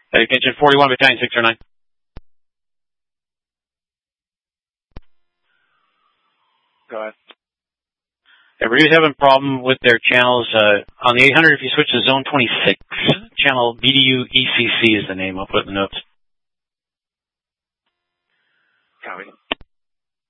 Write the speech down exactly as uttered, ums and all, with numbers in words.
Attention forty-one Battalion six oh nine. Go ahead. Everybody's having a problem with their channels. Uh, on the eight hundred, if you switch to zone twenty-six, channel B D U E C C is the name. I'll put it in the notes. Copy.